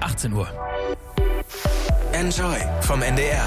18 Uhr. Enjoy vom NDR.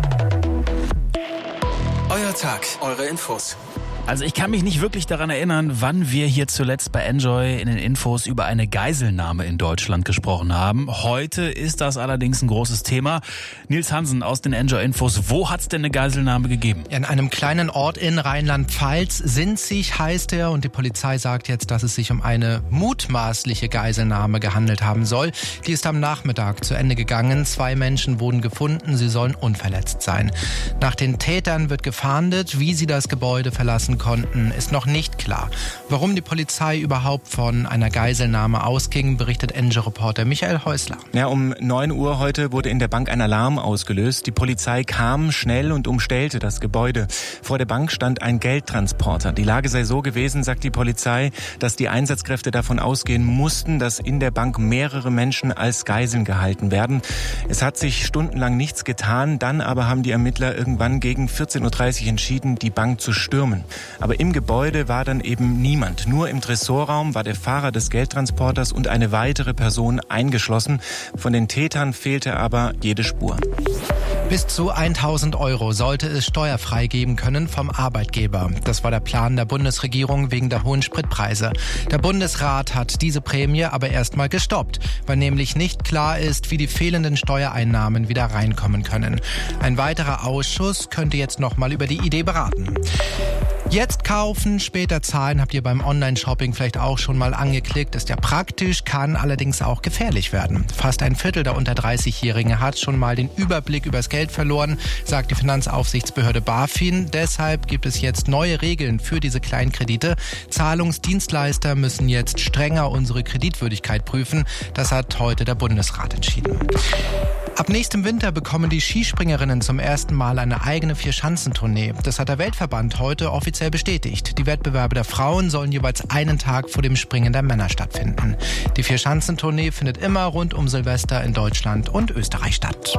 Euer Tag, eure Infos. Also ich kann mich nicht wirklich daran erinnern, wann wir hier zuletzt bei Enjoy in den Infos über eine Geiselnahme in Deutschland gesprochen haben. Heute ist das allerdings ein großes Thema. Nils Hansen aus den Enjoy Infos. Wo hat's denn eine Geiselnahme gegeben? In einem kleinen Ort in Rheinland-Pfalz, Sinzig heißt er, und die Polizei sagt jetzt, dass es sich um eine mutmaßliche Geiselnahme gehandelt haben soll. Die ist am Nachmittag zu Ende gegangen. 2 Menschen wurden gefunden, sie sollen unverletzt sein. Nach den Tätern wird gefahndet. Wie sie das Gebäude verlassen konnten, ist noch nicht klar. Warum die Polizei überhaupt von einer Geiselnahme ausging, berichtet Enjoy-Reporter Michael Häusler. Ja, um 9 Uhr heute wurde in der Bank ein Alarm ausgelöst. Die Polizei kam schnell und umstellte das Gebäude. Vor der Bank stand ein Geldtransporter. Die Lage sei so gewesen, sagt die Polizei, dass die Einsatzkräfte davon ausgehen mussten, dass in der Bank mehrere Menschen als Geiseln gehalten werden. Es hat sich stundenlang nichts getan. Dann aber haben die Ermittler irgendwann gegen 14.30 Uhr entschieden, die Bank zu stürmen. Aber im Gebäude war dann eben niemand. Nur im Tresorraum war der Fahrer des Geldtransporters und eine weitere Person eingeschlossen. Von den Tätern fehlte aber jede Spur. Bis zu 1.000 € sollte es steuerfrei geben können vom Arbeitgeber. Das war der Plan der Bundesregierung wegen der hohen Spritpreise. Der Bundesrat hat diese Prämie aber erstmal gestoppt, weil nämlich nicht klar ist, wie die fehlenden Steuereinnahmen wieder reinkommen können. Ein weiterer Ausschuss könnte jetzt nochmal über die Idee beraten. Jetzt kaufen, später zahlen, habt ihr beim Online-Shopping vielleicht auch schon mal angeklickt. Ist ja praktisch, kann allerdings auch gefährlich werden. Fast ein Viertel der unter 30-Jährigen hat schon mal den Überblick übers Geld verloren, sagt die Finanzaufsichtsbehörde BaFin. Deshalb gibt es jetzt neue Regeln für diese Kleinkredite. Zahlungsdienstleister müssen jetzt strenger unsere Kreditwürdigkeit prüfen. Das hat heute der Bundesrat entschieden. Ab nächstem Winter bekommen die Skispringerinnen zum ersten Mal eine eigene Vierschanzentournee. Das hat der Weltverband heute offiziell bestätigt. Die Wettbewerbe der Frauen sollen jeweils einen Tag vor dem Springen der Männer stattfinden. Die Vierschanzentournee findet immer rund um Silvester in Deutschland und Österreich statt.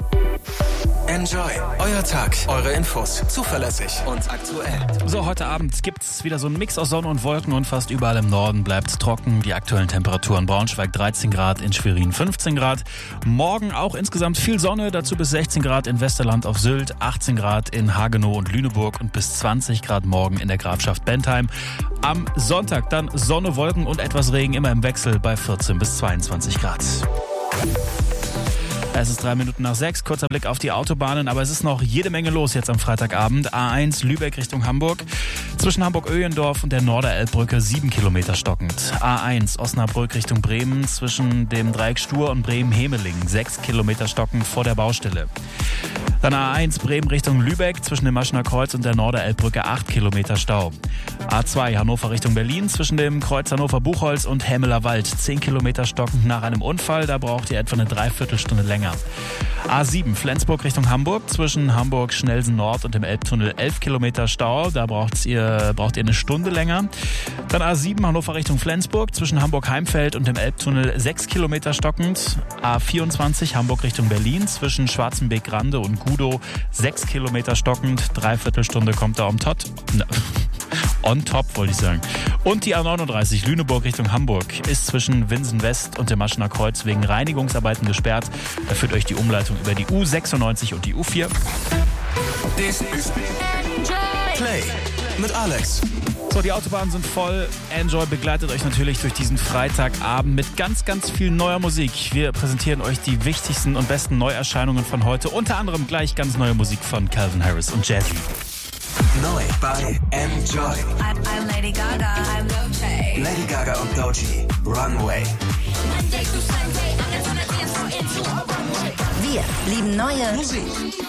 Enjoy, euer Tag, eure Infos, zuverlässig und aktuell. So, heute Abend gibt's wieder so einen Mix aus Sonne und Wolken und fast überall im Norden bleibt's trocken. Die aktuellen Temperaturen: Braunschweig 13 Grad, in Schwerin 15 Grad. Morgen auch insgesamt viel Sonne, dazu bis 16 Grad in Westerland auf Sylt, 18 Grad in Hagenow und Lüneburg und bis 20 Grad morgen in der Grafschaft Bentheim. Am Sonntag dann Sonne, Wolken und etwas Regen, immer im Wechsel bei 14 bis 22 Grad. Es ist 6:03, kurzer Blick auf die Autobahnen, aber es ist noch jede Menge los jetzt am Freitagabend. A1 Lübeck Richtung Hamburg, zwischen Hamburg-Öhlendorf und der Norderelbbrücke 7 Kilometer stockend. A1 Osnabrück Richtung Bremen, zwischen dem Dreieck Stur und Bremen-Hemeling 6 Kilometer stockend vor der Baustelle. Dann A1 Bremen Richtung Lübeck, zwischen dem Maschener Kreuz und der Norderelbbrücke 8 Kilometer Stau. A2 Hannover Richtung Berlin, zwischen dem Kreuz Hannover-Buchholz und Hämeler Wald 10 Kilometer stockend nach einem Unfall, da braucht ihr etwa eine Dreiviertelstunde länger. A7 Flensburg Richtung Hamburg, zwischen Hamburg-Schnelsen Nord und dem Elbtunnel 11 Kilometer Stau, da braucht ihr eine Stunde länger. Dann A7 Hannover Richtung Flensburg, zwischen Hamburg-Heimfeld und dem Elbtunnel 6 Kilometer stockend. A24 Hamburg Richtung Berlin, zwischen Schwarzenbeek-Grande und Gudow 6 Kilometer stockend, Dreiviertelstunde kommt da on top, wollte ich sagen. Und die A39 Lüneburg Richtung Hamburg ist zwischen Winsen West und dem Maschener Kreuz wegen Reinigungsarbeiten gesperrt. Da führt euch die Umleitung über die U96 und die U4. This is Play mit Alex. So, die Autobahnen sind voll. Enjoy begleitet euch natürlich durch diesen Freitagabend mit ganz, ganz viel neuer Musik. Wir präsentieren euch die wichtigsten und besten Neuerscheinungen von heute. Unter anderem gleich ganz neue Musik von Calvin Harris und Jazzy. Neu bei Enjoy. I'm Lady Gaga. I'm Doechii. Lady Gaga und Doechii. Runway. Wir lieben neue Musik.